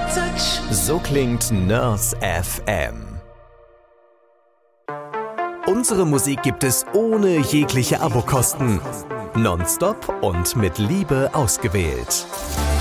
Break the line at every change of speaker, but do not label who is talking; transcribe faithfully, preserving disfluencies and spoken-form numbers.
So klingt Nurse F M. Unsere Musik gibt es ohne jegliche Abokosten. Nonstop und mit Liebe ausgewählt.